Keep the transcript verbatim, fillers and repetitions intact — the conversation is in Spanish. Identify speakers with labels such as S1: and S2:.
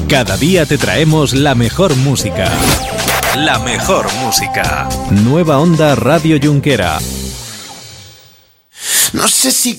S1: Cada día te traemos la mejor música. La mejor música. Nueva Onda Radio Junquera.
S2: No sé si